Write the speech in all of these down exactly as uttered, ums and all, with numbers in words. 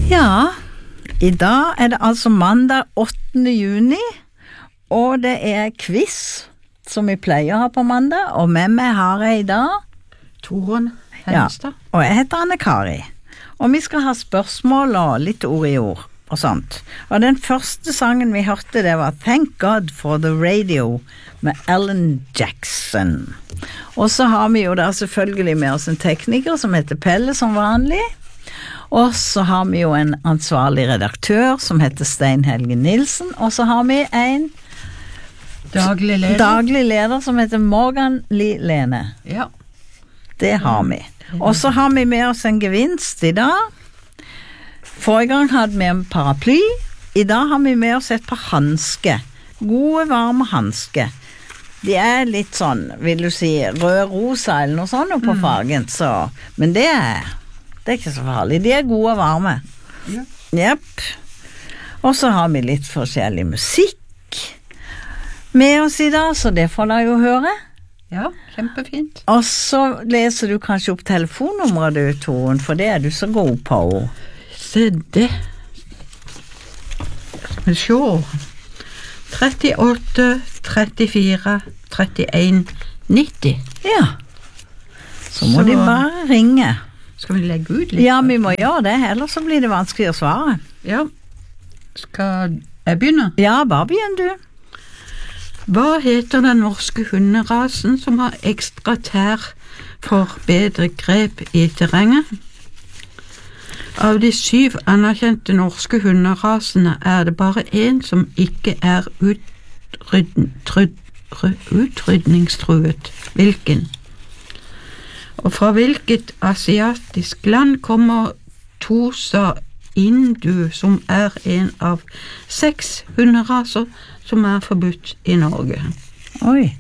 Ja, i dag er det altså mandag åttende juni, og det er quiz som vi pleier å ha på mandag, og med meg har jeg i dag Torunn Henstad. Ja, og jeg heter Anne-Kari, og vi skal ha spørsmål og litt ord i ord og sånt. Og den første sangen vi hørte, det var Thank God for the Radio med Alan Jackson. Og så har vi jo da selvfølgelig med oss en tekniker som heter Pelle som vanlig. Og så har vi jo en ansvarlig redaktør som heter Stein Helge Nilsen, og så har vi en Daglig leder. daglig leder som heter Morgan Li Lene. Ja. Det har vi. Og så har vi med oss en gevinst i dag. Forrige gang hadde vi en paraply. I dag har vi med oss et par handske. Gode, varme handske. De er litt sånn, vil du si, rød-rosa eller noe sånt på fargen, så, men det er Det er ikke så farlig. De er gode og varme. Ja. Jepp. Og så har vi litt forskjellig musikk med oss i dag, så det får dere jo høre. Ja, kjempefint. Og så leser du kanskje opp telefonnummeret du, Torunn, for det er du så god på. Se det. Skal vi se. trettiåtte, trettifire, trettien, nitti. Ja. Så må Så- de bare ringe. Skal vi legge ut litt? Ja, vi må gjøre det, ellers så blir det vanskelig å svare. Ja. Skal jeg begynne? Ja, bare begynn du. Hva heter den norske hunderasen som har ekstra tær for bedre grep i terrenget? Av de syv anerkjente norske hunderasene er det bare en som ikke er utrydn, tryd, utrydningstruet. Hvilken? Og fra hvilket asiatisk land kommer Tosa Indu, som er en av seks hunderaser som er forbudt i Norge? Oi.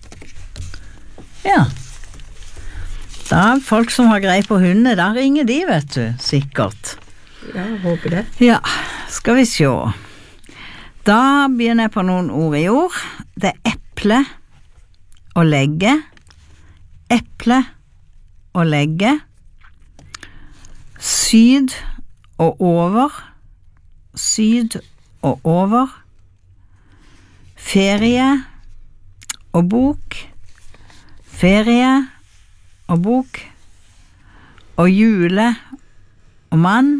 Ja. Da er folk som har grei på hundene, da ringer de, vet du, sikkert. Ja, jeg håper det. Ja, skal vi se. Da begynner jeg på noen ord i ord. Det er eple å legge. Eple å legge. Syd og over. Syd og over. Ferie og bok. Ferie og bok. Og jule og mann.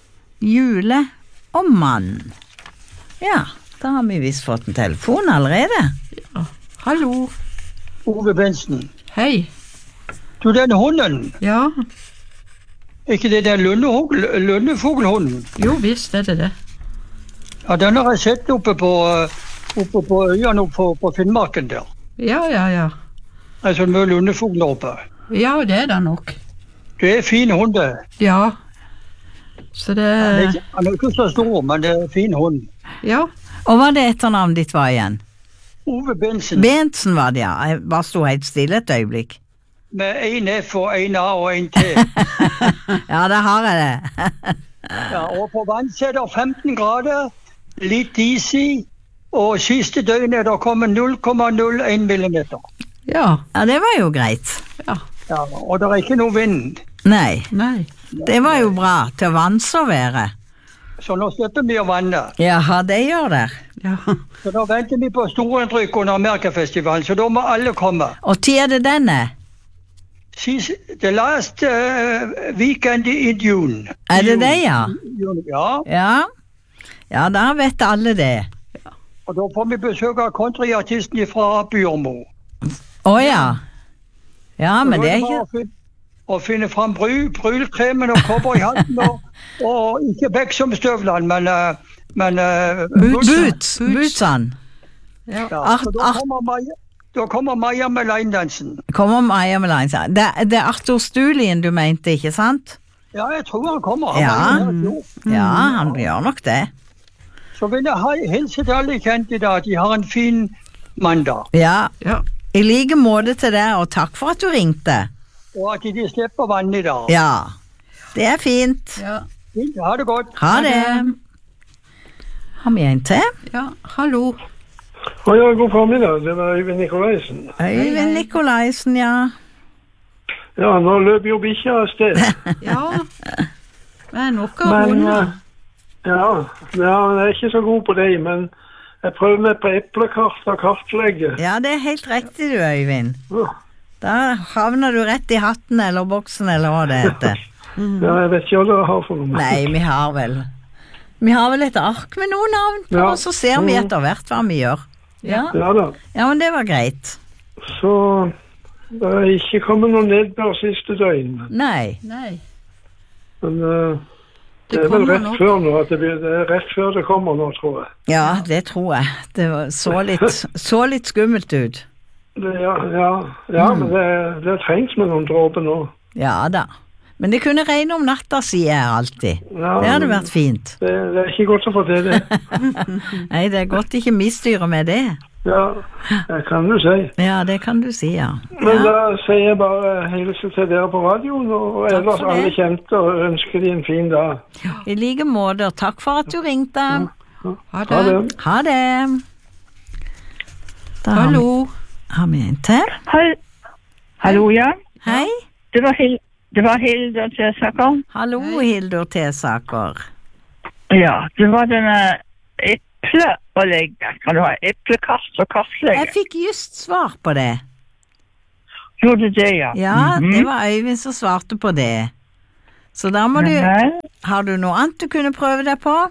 Jule og mann. Ja, da har vi visst fått en telefon allerede. Ja. Hallo. Ove Bensen. Hei. Du, den hunden, Ja, er ikke det den lundefugl- lundefuglhunden? jo visst er det det. Ja, den har jeg sett oppe på, eh, oppe på øyene oppe på, på Finnmarken der. Ja, ja, ja. Altså med lundefugler oppe. Ja, det er det nok. Det er fin hund, det. Ja. Så det Han er, ikke, han er ikke så stor, men det er fin hund. Ja. Og hva er det etternavnet ditt var igjen? Ove Bensen, Bentsen var det, ja. Jeg bare sto helt stille et øyeblikk. med en F og en A og en T. Ja, da har jeg det. Ja, og på vannsett er femten grader, litt is i, og siste døgn er det kommet null komma null en millimeter. Ja. Ja, det var jo greit. Ja. Ja, og det er ikke noe vind. Nei, Nei. det var jo bra til vannsovere. Så nå slipper vi å vanne. Jaha, det gjør det. Ja. Så da venter vi på storinntrykk under Amerikafestivalen, så da må alle komme. Og tid er det denne? She's the last uh, weekend in June. Er det det, ja? June, ja, Ja. Ja, da vet alle det. og da får vi besøk av countryartisten fra Bjørmo. Å ja. Ja, men det er bare ikke... å fin- Å finne fram bry, brylkremen og cowboyhatten og, og ikke Beksumstøvlene, men, uh, men uh, Boots, buksene. boots, bootsene. Ja. Ja, Art- så da art- kommer Maja, da kommer Maja med linedansen. Kommer Maja med lines. Det, det er Arthur Stulien du mente, ikke sant? Ja, jeg tror han kommer. Han Ja. var jo her i fjor. Ja, han gjør nok det. Så vil jeg ha- hilse til alle kjente da, at de har en fin mandag. Ja, Ja. i like måte til deg, og takk for at du ringte. Og at de slipper vann i dag. Ja, det er fint. Ja. Fint, ha det godt. Ha det. Har vi en til? Ja. Hallo. Å ja, god formiddag. Det var Øyvind Nikolaisen. Øyvind Nikolaisen, ja. Ja, nå løper jo bikkja av sted. Ja. Men noe Men hunder. eh, Ja, ja, jeg er ikke så god på det, men jeg prøver meg på eplekart og kartlegge. Ja, det er helt riktig du, Øyvind. Ja. Da havner du rett i hatten eller boksen eller hva det heter. Ja, jeg vet ikke hva dere har for noe. Nei, vi har vel Vi har vel et ark med noen navn på, Ja. og så ser vi etter hvert hva vi gjør. Ja, Ja da. ja men det var greit. Så det er ikke kommet noe nedbør siste døgn. Nei. Nei. Men uh, det, Det er vel kommer rett nok. før nå, at det, blir, det er rett før det kommer nå, tror jeg. Ja, det tror jeg. Det var, så, litt, så litt skummelt ut. Det, ja, ja, ja Mm. men det, det trengs med noen dråper nå. Ja da. Men det kunne regne om natta, sier jeg alltid. Ja, Det hadde vært fint. Det, det er ikke godt å få til det. Nei, det er godt ikke misstyre med det. Ja, det kan du si. Ja, det kan du si, ja. Men ja. da sier jeg bare hilse til dere på radioen, og Takk ellers for det. alle kjente, og ønsker de en fin dag. I like måte. Takk for at du ringte. Ha Ha det. det. Ha det. Da har Hallo. vi- Har vi en til? Hall- Hallo, ja. Hei. Det var, Hil det var Hilde Tesaker. Hallo, Hildur Tesaker. Ja, det var denne eple å legge. Kan du ha eplekast og kartlegge? Jeg fikk just svar på det. Gjorde det, ja. Ja, Mhm. det var Øyvind som svarte på det. Så da må du Nei, Har du noe annet du kunne prøve deg på?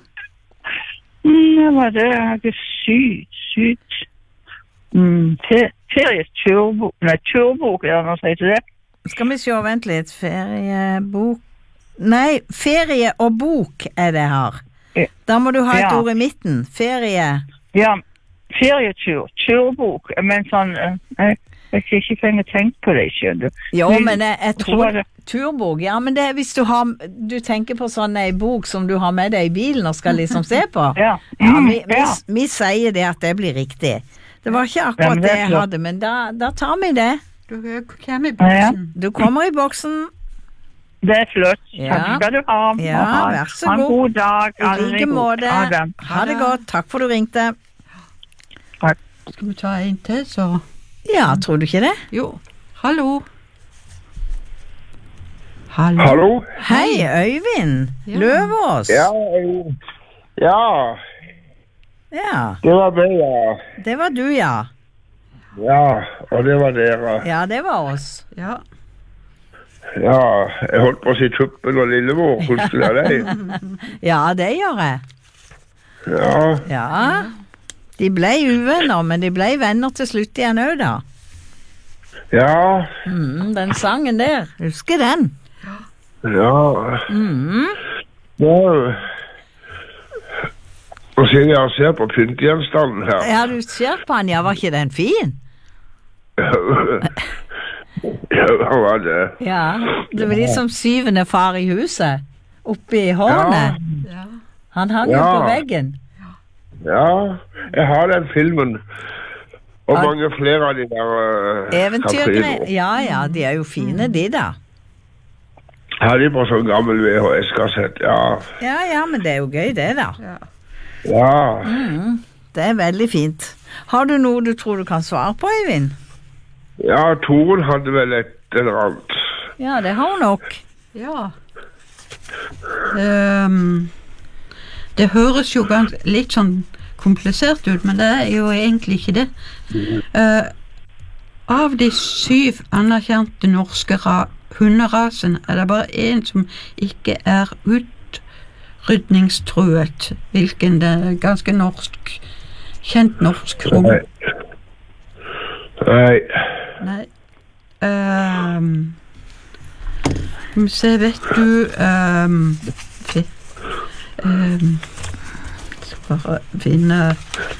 mm, det var det. Jeg hadde sykt, sykt. Mm, fe ferieturbok. Nei, turbok, er det noe som heter det? Skal vi se, vent litt. Feriebok Nei, ferie og bok er det her. Ja. Da må du ha et Ja. ord i midten. Ferie. Ja, ferietur. Turbok. Men sånn, eh, jeg vet ikke hva jeg tenker på det, skjønner du. Jo, Mm. men jeg, jeg Og så var tror det- Turbok, ja, men det er hvis du har Du tenker på sånn ei bok som du har med deg i bilen og skal liksom se på. Ja. Ja, Mm, vi, vi, ja. vi sier det at det blir riktig. Det var ikke Ja, akkurat men det det er jeg flott. hadde, men da, da tar vi det. Du kommer i Ja. boksen. Du kommer i boksen. Det er flott. Ja. Takk skal du ha. Ja, Og ha, vær så ha en god. god dag. I like måte. Ha det. Ha det godt. Takk for du ringte. Skal vi ta en til, så? Ja, tror du ikke det? Jo. Hallo. Hallo. Hallo? Hei, Øyvind Ja. Løvås. Ja, eh, ja, Ja, det var meg, ja. det var du, ja. Ja, og det var dere. Ja, det var oss. Ja. Ja, jeg holdt på å si Tuppen og Lillemor. Husker dere det? Ja, det gjør jeg. Ja, Ja. De ble uvenner, men de ble venner til slutt igjen òg, da. ja, Mm, den sangen der. Husker den? ja. Mm. ja. Og siden jeg ser på pyntgjenstanden her. Ja, du ser på han, ja, var ikke den fin? Ja, hva var det? Ja, det var liksom syvende far i huset, oppe i hårene. Ja. Han hang jo Ja. på veggen. Ja, jeg har den filmen. Og Ja. mange flere av de der uh, Eventyrgreier. Ja, ja, de er jo fine, de da. Har de på sånn gammel V H S-kassett, ja. Ja, ja, men det er jo gøy det, da. Ja, Det er veldig fint. Har du noe du tror du kan svare på, Øyvind? ja, Toren hadde vel et eller annet. Ja, det har hun nok. Ja. Ehm, det høres jo gans litt sånn komplisert ut, men det er jo egentlig ikke det. Eh, av de syv anerkjente norske ra hunderasen er det bare én som ikke er utrydningstruet. Hvilken det er ganske norsk, kjent norsk rom. Nei. Nei. Nei. Ehm, Skal vi se, vet du um, um, Skal bare finne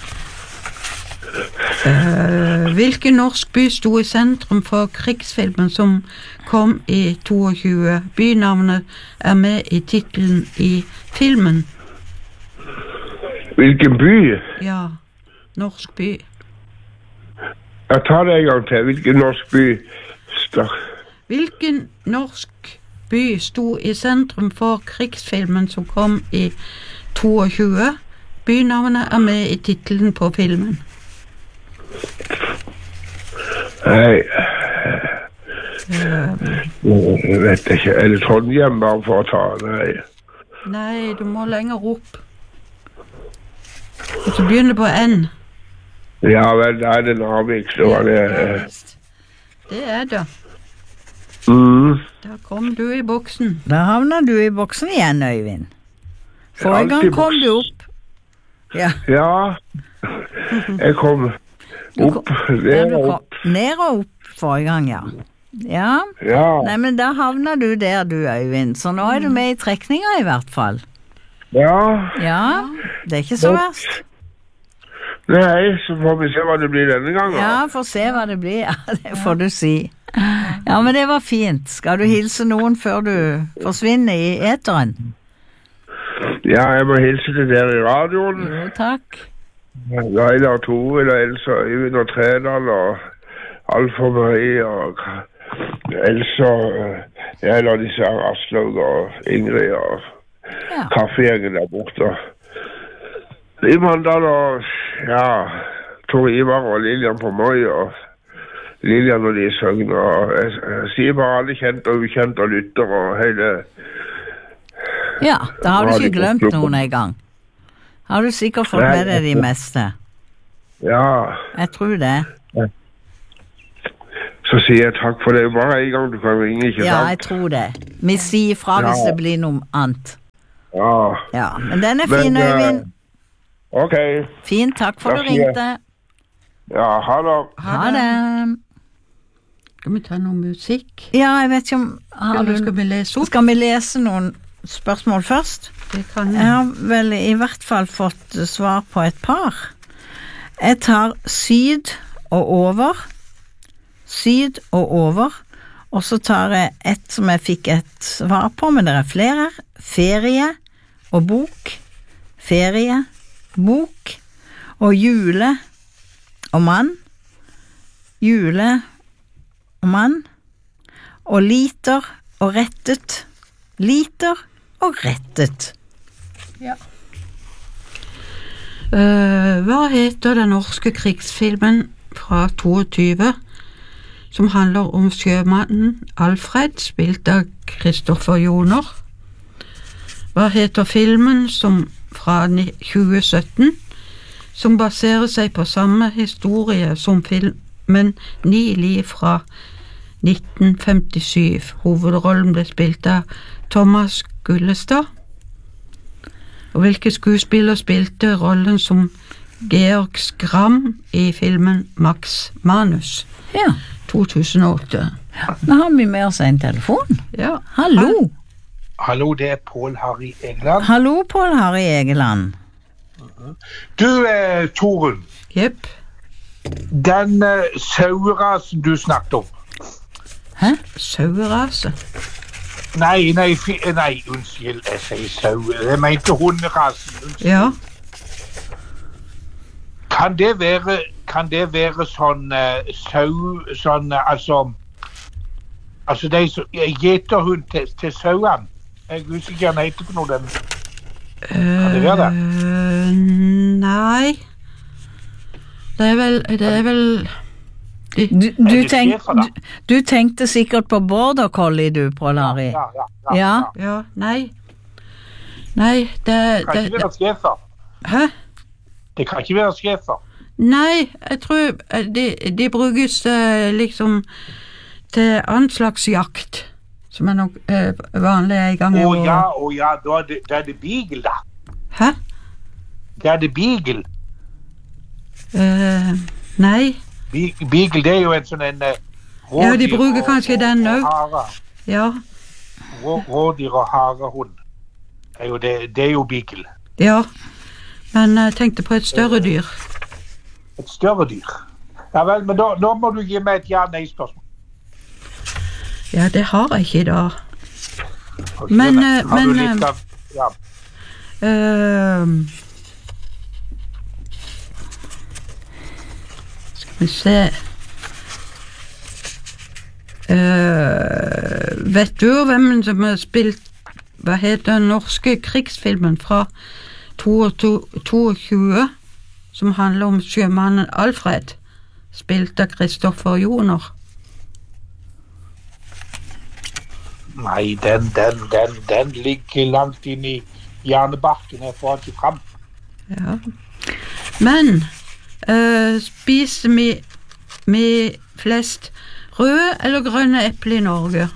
uh, Hvilken norsk by sto i sentrum for krigsfilmen som kom i tjueto? Bynavnet er med i tittelen i filmen. Hvilken by? Ja, norsk by. Jeg tar det en gang til. Hvilken norsk by? Stak. Hvilken norsk by sto i sentrum for krigsfilmen som kom i tjueto? Bynavnet er med i tittelen på filmen. Nei. Jeg vet ikke. Er det Trondheim bare for å ta? Nei. Nei, du må lenger opp. Og så begynner på N. Ja vel, da er det Narvik, så var det... eh, Det er det. Mm. Da kom du i boksen. Da havner du i boksen igjen, Øyvind. Forrige Alltid gang kom boks. du opp. Ja, Ja, jeg kom opp, ja, ned du og kom opp. ned og opp forrige gang, ja. Ja, Ja, nei, men da havner du der, du, Øyvind. Så nå er du med i trekninga i hvert fall. ja, Ja, det er ikke så verst. nei, så får vi se hva det blir denne gangen. Ja, får se hva det blir. Ja, det får du si. Ja, men det var fint. Skal du hilse noen før du forsvinner i eteren? Ja, jeg må hilse til dere i radioen. Jo, takk. Laila og Tore, eller Elsa, Øyvind og Tredal, og Alf og Marie, og Elsa, eh, jeg og disse her Aslaug og Ingrid, og Ja. kaffegjengen der borte. I Mandal og, ja, Tor Ivar og Lilian på Moi, og Lilian og de søgne, og jeg, jeg sier bare alle kjent og ukjent og lytter, og hele... Ja, da har du ikke glemt noen en gang. Har du sikkert fått med deg de meste. Ja, Jeg tror det. så sier jeg takk for det. Bare en gang du kan ringe, ikke Ja, jeg sant? tror det. Vi sier fra hvis Ja. det blir noe annet. Ja, Ja, men den er Men, fin, eh, Øyvind. ok. Fin, takk for da du sier jeg- ringte. Ja, ha det. Ha det. Skal vi ta noe musikk? Ja, jeg vet ikke om har Eller du, skal vi lese opp? Skal vi lese noen spørsmål først? Det kan Jeg har vel i hvert fall fått svar på et par. Jeg tar syd og over. Syd og over. Og så tar jeg et som jeg fikk et svar på, men det er flere. Ferie og bok. Ferie, bok. Og jule og mann. Jule og mann. Og liter og rettet. Liter og rettet. Eh, hva heter den norske krigsfilmen fra tjueto som handler om sjømannen Alfred, spilt av Kristoffer Joner? Hva heter filmen som fra ni- tjue sytten som baserer seg på samme historie som filmen Ni liv fra nitten femtisju? Hovedrollen ble spilt av Thomas Gullestad. Og hvilke skuespiller spilte rollen som Georg Skram i filmen Max Manus Ja, to tusen og åtte? nå har vi med oss en telefon. Ja. Hallo. Hallo, det er Pål Harry Egeland. Hallo, Pål Harry Egeland. Du, eh, Torunn, Jepp. den eh, sauerasen du snakket om. Hæ? Sauerase. Nei, nei, fi, nei, unnskyld, jeg sier sau. Jeg mente hunderasen. Unnskyld. Ja. Kan det være, kan det være sånn eh, sau, sånn, eh, altså, altså de som gjeterhund til, til sauene? Jeg husker ikke hva den heter for noe, den. Kan det være det? Eh, nei. Det er vel Det er vel de, Du, Er du, det tenk, schæfer, da? du, du tenkte sikkert på border collie, du, Pål Harry. Ja, ja, ja. Ja. ja. Ja, nei. Nei, det, Det kan det, ikke være schæfer. Hæ? Det kan ikke være schæfer. Nei, jeg tror eh, de, de brukes eh, liksom til annen slags jakt, som er nok eh, vanlig en gang i Å året. ja, å ja, da er det, da er det beagle, da. Hæ? Da er det beagle. Eh, nei. Be- Beagle, det er jo en sånn en eh, Ja, de rådyr bruker og- kanskje og- den og også. hare. Ja. Rå- Rådyr og harehund. Det er jo, det, det er jo beagle. Ja. Men jeg tenkte på et større dyr. Et større dyr. Ja vel, men da, da må du gi meg et ja-nei-spørsmål. Ja, det har jeg ikke i dag. Har du Men, det? eh, Har du men, litt eh, av, ja. Ehm. Skal vi se. Eh, vet du hvem som har spilt hva heter den norske krigsfilmen fra tjueto som handler om sjømannen Alfred, spilt av Kristoffer Joner? Nei, den, den, den, den ligger langt inn i hjernebarken. Jeg får ikke fram. Ja. Men uh, spiser vi, vi flest røde eller grønne epler i Norge?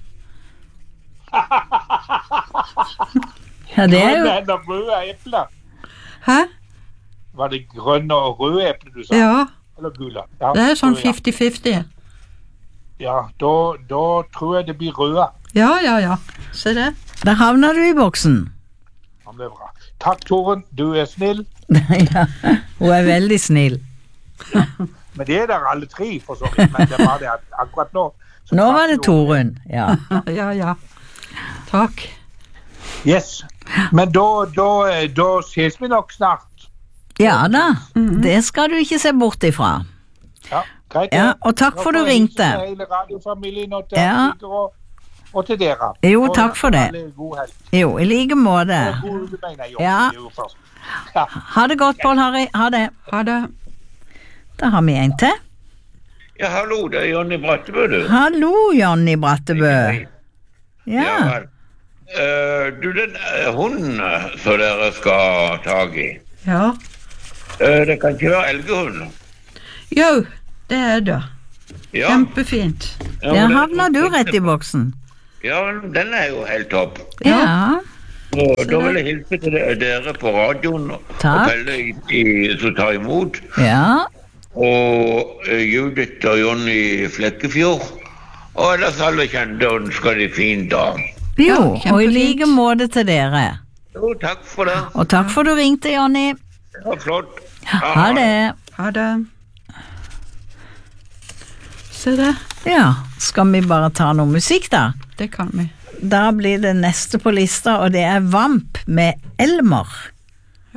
Ja, det er jo... Grønne eller røde epler? Hæ? Var det grønne og røde epler du sa? Ja, Eller gule? Ja, det er sånn røde, ja. fifty-fifty. Ja, da, da tror jeg det blir røde. Ja, ja, ja. Se det. Der havner du i boksen. Ja, det er bra. Takk, Toren. Du er snill. Ja, hun er veldig snill. Men det er der alle tre, for så vidt. Men det var det at akkurat nå. så Nå traff var det du- Torunn, ja. Ja, ja. Takk. Yes. Men da, da, da ses vi nok snart. Ja da, det skal du ikke se bort ifra. Ja, greit. Ja, og takk Da for du får jeg ringte. hilse til hele radiofamilien og til Ja. Sigurd og, og til dere. Jo, Og takk for det. alle God helg. Jo, i like måte. Og god uke, mener jeg. Ja. Det er jo først. Ja. Ha det godt, Pål Harry. Ha det. Ha det. Da har vi en til. Ja, hallo, det er Jonny Brattebø, du. Hallo, Jonny Brattebø. Ja, vel. Eh, du, den uh, hunden eh, som dere skal ha tag i, Ja. eh, det kan ikke være elgehund. Jo, det er det. Ja, Kjempefint. ja, der men havna den- du rett i boksen. Ja, men den er jo helt topp. Ja, Og da vil jeg hilse til de- dere på radioen og Takk. Pelle i, i, som tar imot. ja. Og eh, Judith og Jonny Flekkefjord. Og ellers alle kjente ønsker de fin dag. Jo, Ja, og i kjempefint. like måte til dere. Jo, takk for det. Og takk for du ringte, Jonny. Det var flott. Ha det. Ha det. Se det. Ja, skal vi bare ta noe musikk da? Det kan vi. Da blir det neste på lista, og det er Vamp med Elmer.